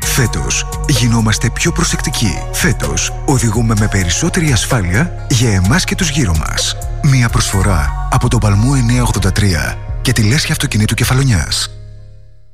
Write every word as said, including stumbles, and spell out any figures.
Φέτος γινόμαστε πιο προσεκτικοί. Φέτος οδηγούμε με περισσότερη ασφάλεια για εμάς και τους γύρω μας. Μια προσφορά από τον Παλμό εννιακόσια ογδόντα τρία και τη λέσχη αυτοκινήτου Κεφαλονιάς.